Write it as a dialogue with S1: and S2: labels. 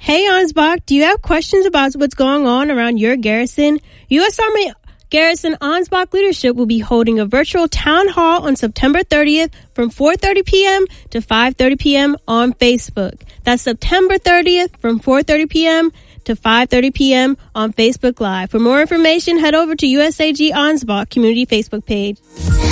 S1: Hey, Ansbach, do you have questions about what's going on around your garrison? U.S. Army Garrison Ansbach Leadership will be holding a virtual town hall on September 30th from 4:30 p.m. to 5:30 p.m. on Facebook. That's September 30th from 4:30 p.m. to 5:30 p.m. on Facebook Live. For more information, head over to USAG Ansbach Community Facebook page.